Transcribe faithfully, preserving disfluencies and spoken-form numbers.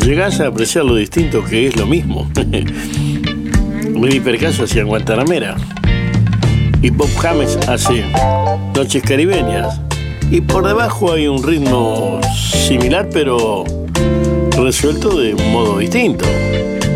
llegás a apreciar lo distinto que es lo mismo. Willy Percaso hacía Guantanamera y Bob James hace Noches Caribeñas, y por debajo hay un ritmo similar pero resuelto de un modo distinto.